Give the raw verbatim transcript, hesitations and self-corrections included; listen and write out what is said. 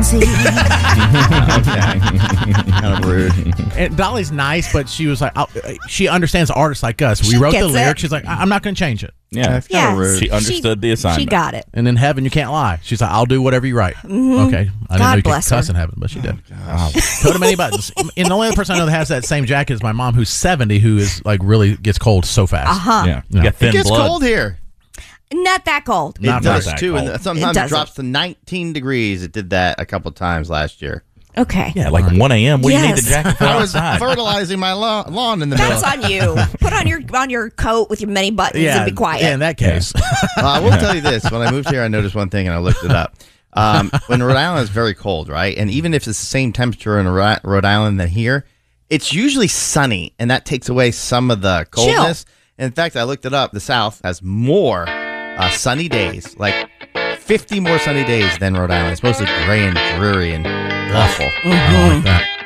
Rosie. Okay. Kind of rude. And Dolly's nice, but she was like, oh, she understands artists like us. We She wrote the gets lyrics. it. She's like, I- I'm not going to change it. Yeah, that's kind Yes. of rude. She understood the assignment. She got it. And in heaven, you can't lie. She's like, I'll do whatever you write. Mm-hmm. Okay. I didn't God know you could bless cuss her. in heaven, but she did. Coat of many buttons. And the only other person I know that has that same jacket is my mom, who's seventy, who is like really gets cold so fast. Uh-huh. Yeah, you Yeah. got thin It gets blood. cold here. Not that cold. Not it does that too, cold. and sometimes It it, doesn't. drops to nineteen degrees. It did that a couple times last year. Okay. Yeah, like one a.m. What do you need the Yes. jacket for I was outside? fertilizing my lawn, lawn in the That's middle. on you. Put on your on your coat with your many buttons Yeah, and be quiet. yeah, in that case. Uh, I will tell you this: when I moved here, I noticed one thing, and I looked it up. Um, when Rhode Island is very cold, right, and even if it's the same temperature in Ro- Rhode Island than here, it's usually sunny, and that takes away some of the coldness. And in fact, I looked it up. The South has more uh, sunny days, like fifty more sunny days than Rhode Island. It's mostly gray and dreary and awful. I don't like that.